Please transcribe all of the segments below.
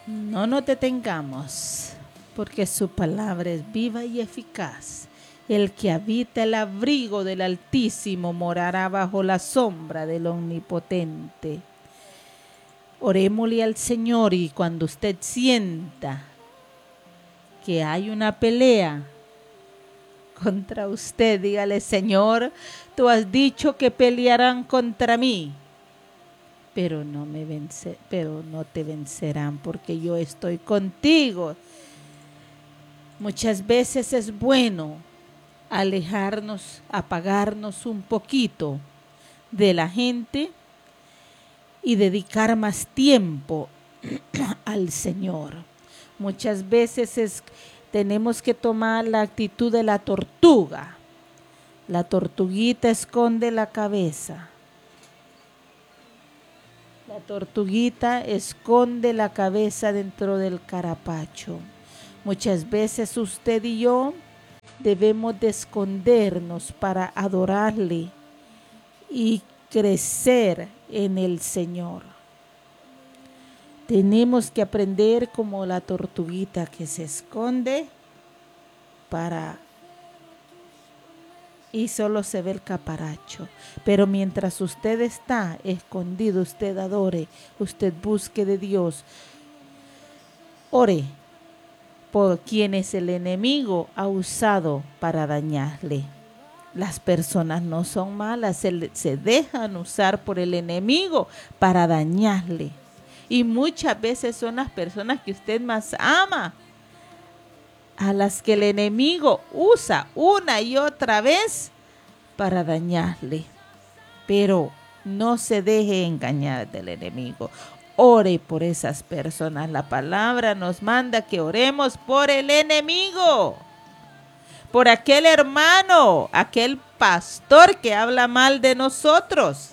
No nos detengamos, porque su palabra es viva y eficaz. El que habita el abrigo del Altísimo morará bajo la sombra del Omnipotente. Orémosle al Señor, y cuando usted sienta que hay una pelea contra usted, dígale: Señor, tú has dicho que pelearán contra mí, pero no te vencerán, porque yo estoy contigo. Muchas veces es bueno alejarnos, apagarnos un poquito de la gente y dedicar más tiempo al Señor. Muchas veces tenemos que tomar la actitud de la tortuga. La tortuguita esconde la cabeza. La tortuguita esconde la cabeza dentro del carapacho. Muchas veces usted y yo debemos de escondernos para adorarle y crecer en el Señor. Tenemos que aprender como la tortuguita que se esconde y solo se ve el caparacho. Pero mientras usted está escondido, usted adore, usted busque de Dios, ore por quienes el enemigo ha usado para dañarle. Las personas no son malas, se dejan usar por el enemigo para dañarle. Y muchas veces son las personas que usted más ama, a las que el enemigo usa una y otra vez para dañarle. Pero no se deje engañar del enemigo. Ore por esas personas. La palabra nos manda que oremos por el enemigo, por aquel hermano, aquel pastor que habla mal de nosotros.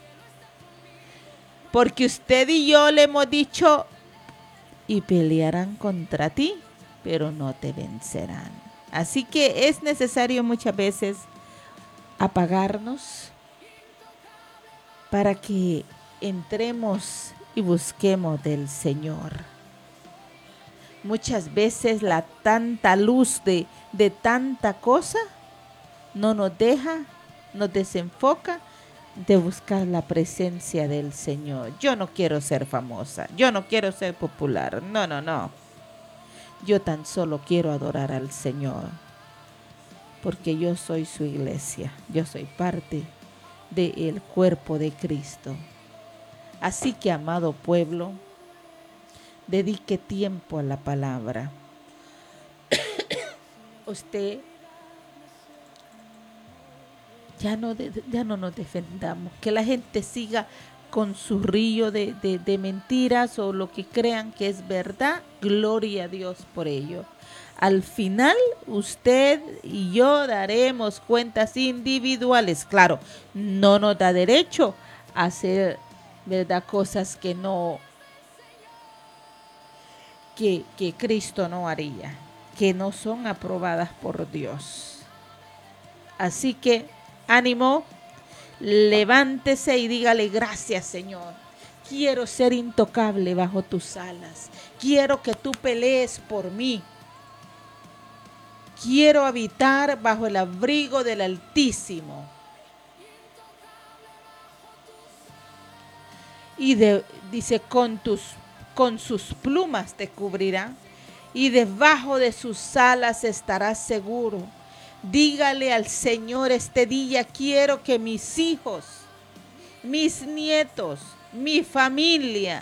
Porque usted y yo le hemos dicho: y pelearán contra ti, pero no te vencerán. Así que es necesario muchas veces apagarnos para que entremos y busquemos del Señor. Muchas veces la tanta luz de tanta cosa no nos deja, nos desenfoca de buscar la presencia del Señor. Yo no quiero ser famosa, yo no quiero ser popular, no. Yo tan solo quiero adorar al Señor, porque yo soy su iglesia, yo soy parte del cuerpo de Cristo. Así que, amado pueblo, dedique tiempo a la palabra. Usted ya no nos defendamos, que la gente siga con su río de mentiras o lo que crean que es verdad. Gloria a Dios por ello. Al final, usted y yo daremos cuentas individuales. Claro, no nos da derecho a hacer, ¿verdad?, cosas que Cristo no haría, que no son aprobadas por Dios. Así que ánimo, levántese y dígale: gracias, Señor. Quiero ser intocable bajo tus alas. Quiero que tú pelees por mí. Quiero habitar bajo el abrigo del Altísimo. Y dice: con sus plumas te cubrirá, y debajo de sus alas estarás seguro. Dígale al Señor este día: quiero que mis hijos, mis nietos, mi familia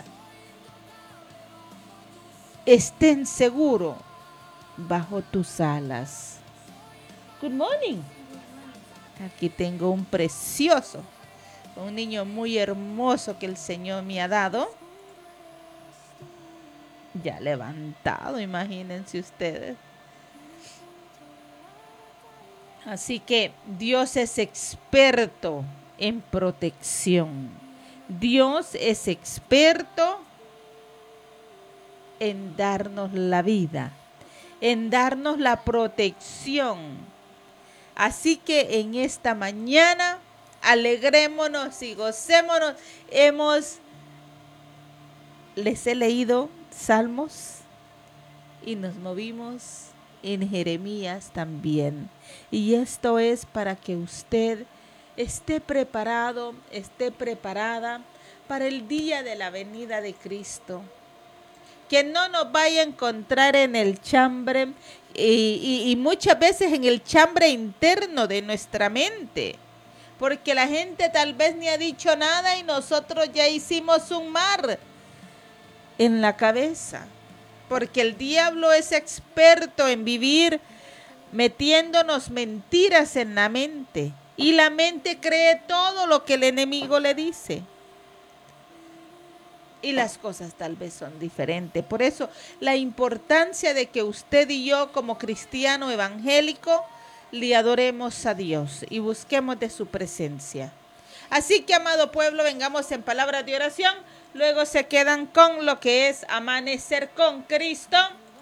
estén seguros bajo tus alas. Good morning. Aquí tengo un precioso, un niño muy hermoso que el Señor me ha dado. Ya levantado, imagínense ustedes. Así que Dios es experto en protección. Dios es experto en darnos la vida, en darnos la protección. Así que en esta mañana, alegrémonos y gocémonos. Hemos les he leído Salmos y nos movimos en Jeremías también. Y esto es para que usted esté preparado, esté preparada para el día de la venida de Cristo. Que no nos vaya a encontrar en el chambre y muchas veces en el chambre interno de nuestra mente. Porque la gente tal vez ni ha dicho nada y nosotros ya hicimos un mar en la cabeza. Porque el diablo es experto en vivir metiéndonos mentiras en la mente. Y la mente cree todo lo que el enemigo le dice. Y las cosas tal vez son diferentes. Por eso la importancia de que usted y yo como cristiano evangélico le adoremos a Dios y busquemos de su presencia. Así que, amado pueblo, vengamos en palabras de oración. Luego se quedan con lo que es Amanecer con Cristo.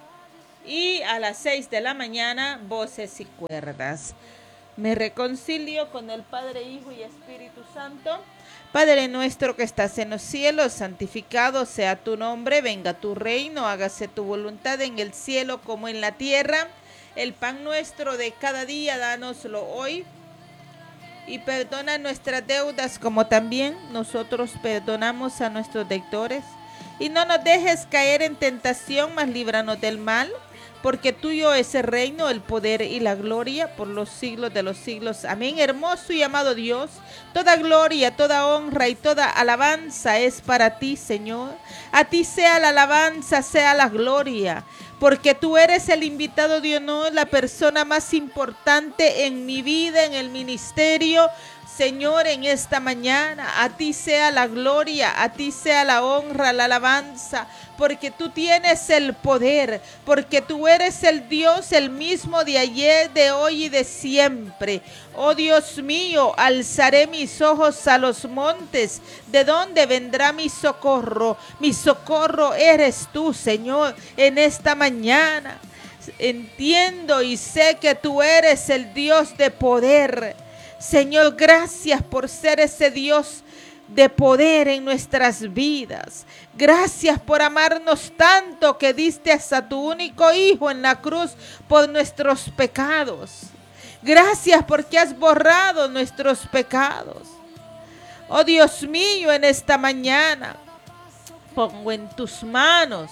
Y a las 6 de la mañana, Voces y Cuerdas. Me reconcilio con el Padre, Hijo y Espíritu Santo. Padre nuestro que estás en los cielos, santificado sea tu nombre, venga tu reino, hágase tu voluntad en el cielo como en la tierra. El pan nuestro de cada día, dánoslo hoy. Y perdona nuestras deudas como también nosotros perdonamos a nuestros deudores. Y no nos dejes caer en tentación, mas líbranos del mal. Porque tuyo es el reino, el poder y la gloria por los siglos de los siglos. Amén. Hermoso y amado Dios, toda gloria, toda honra y toda alabanza es para ti, Señor. A ti sea la alabanza, sea la gloria. Porque tú eres el invitado de honor, la persona más importante en mi vida, en el ministerio. Señor, en esta mañana, a ti sea la gloria, a ti sea la honra, la alabanza, porque tú tienes el poder, porque tú eres el Dios, el mismo de ayer, de hoy y de siempre. Oh Dios mío, alzaré mis ojos a los montes, ¿de dónde vendrá mi socorro? Mi socorro eres tú, Señor, en esta mañana. Entiendo y sé que tú eres el Dios de poder. Señor, gracias por ser ese Dios de poder en nuestras vidas. Gracias por amarnos tanto que diste hasta tu único Hijo en la cruz por nuestros pecados. Gracias porque has borrado nuestros pecados. Oh Dios mío, en esta mañana pongo en tus manos,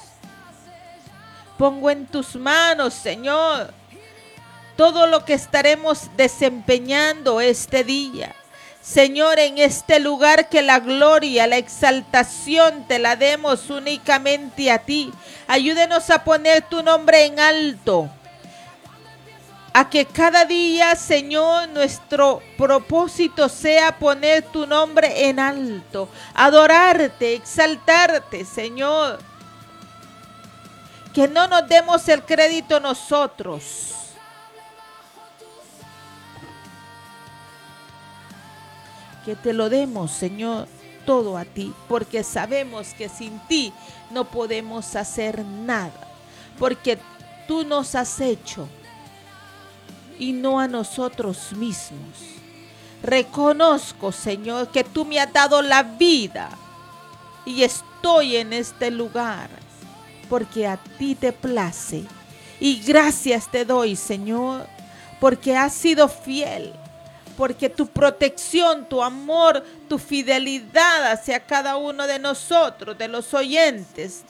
Señor, todo lo que estaremos desempeñando este día. Señor, en este lugar que la gloria, la exaltación te la demos únicamente a ti. Ayúdenos a poner tu nombre en alto. A que cada día, Señor, nuestro propósito sea poner tu nombre en alto. Adorarte, exaltarte, Señor. Que no nos demos el crédito nosotros. Que te lo demos, Señor, todo a ti, porque sabemos que sin ti no podemos hacer nada, porque tú nos has hecho y no a nosotros mismos. Reconozco, Señor, que tú me has dado la vida y estoy en este lugar, porque a ti te place. Y gracias te doy, Señor, porque has sido fiel. Porque tu protección, tu amor, tu fidelidad hacia cada uno de nosotros, de los oyentes,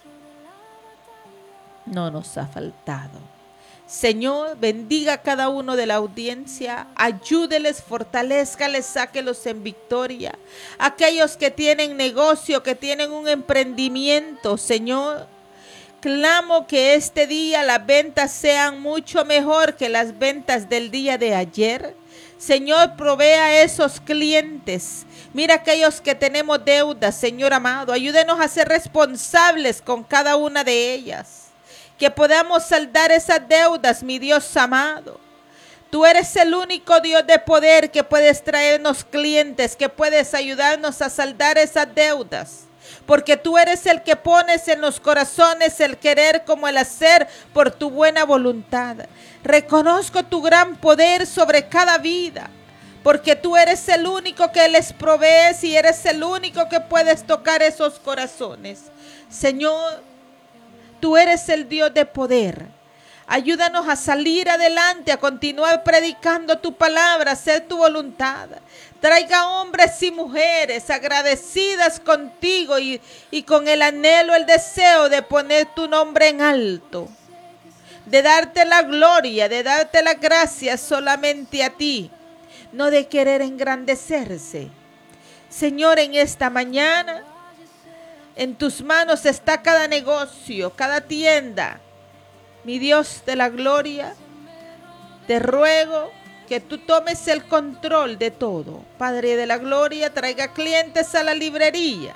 no nos ha faltado. Señor, bendiga a cada uno de la audiencia, ayúdeles, fortalézcales, sáquelos en victoria. Aquellos que tienen negocio, que tienen un emprendimiento, Señor, clamo que este día las ventas sean mucho mejor que las ventas del día de ayer. Señor, provea a esos clientes. Mira aquellos que tenemos deudas, Señor amado. Ayúdenos a ser responsables con cada una de ellas. Que podamos saldar esas deudas, mi Dios amado. Tú eres el único Dios de poder que puedes traernos clientes, que puedes ayudarnos a saldar esas deudas. Porque tú eres el que pones en los corazones el querer como el hacer por tu buena voluntad. Reconozco tu gran poder sobre cada vida, porque tú eres el único que les provees y eres el único que puedes tocar esos corazones. Señor, tú eres el Dios de poder. Ayúdanos a salir adelante, a continuar predicando tu palabra, hacer tu voluntad. Traiga hombres y mujeres agradecidas contigo y con el anhelo, el deseo de poner tu nombre en alto, de darte la gloria, de darte la gracia solamente a ti, no de querer engrandecerse. Señor, en esta mañana, en tus manos está cada negocio, cada tienda. Mi Dios de la gloria, te ruego que tú tomes el control de todo. Padre de la gloria, traiga clientes a la librería.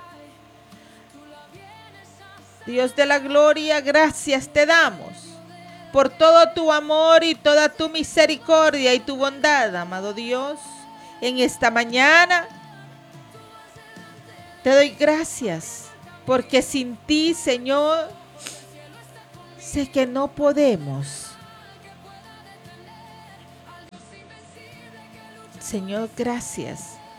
Dios de la gloria, gracias te damos por todo tu amor y toda tu misericordia y tu bondad, amado Dios. En esta mañana te doy gracias, porque sin ti, Señor, sé que no podemos. Señor, gracias,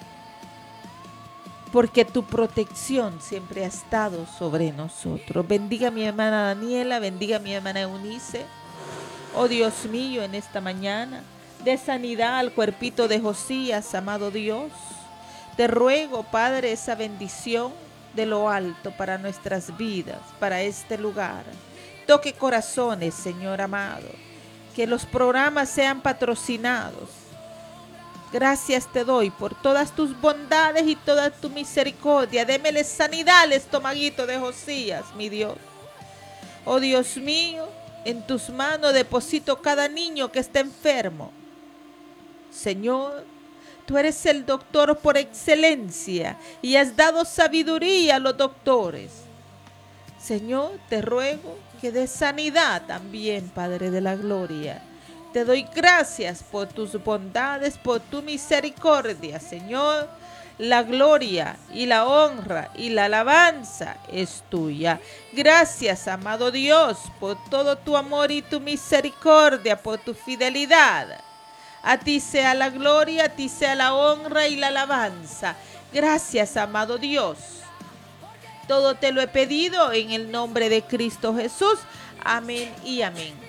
porque tu protección siempre ha estado sobre nosotros. Bendiga a mi hermana Daniela, bendiga a mi hermana Eunice. Oh Dios mío, en esta mañana, de sanidad al cuerpito de Josías, amado Dios. Te ruego, Padre, esa bendición de lo alto para nuestras vidas, para este lugar. Toque corazones, Señor amado. Que los programas sean patrocinados. Gracias te doy por todas tus bondades y toda tu misericordia. Démele sanidad al estomaguito de Josías, mi Dios. Oh Dios mío, en tus manos deposito cada niño que está enfermo. Señor, tú eres el doctor por excelencia y has dado sabiduría a los doctores. Señor, te ruego que des sanidad también, Padre de la gloria. Te doy gracias por tus bondades, por tu misericordia, Señor. La gloria y la honra y la alabanza es tuya. Gracias, amado Dios, por todo tu amor y tu misericordia, por tu fidelidad. A ti sea la gloria, a ti sea la honra y la alabanza. Gracias, amado Dios. Todo te lo he pedido en el nombre de Cristo Jesús. Amén y amén.